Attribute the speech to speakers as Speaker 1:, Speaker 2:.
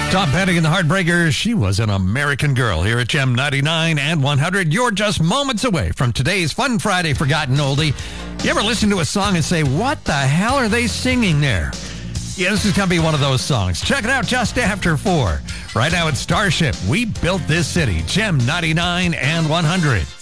Speaker 1: Tom Petty and the Heartbreakers. She was an American Girl here at Gem 99 and 100. You're just moments away from today's Fun Friday Forgotten Oldie. You ever listen to a song and say, what the hell are they singing there? Yeah, this is going to be one of those songs. Check it out just after 4. Right now it's Starship. We built this city. Gem 99 and 100.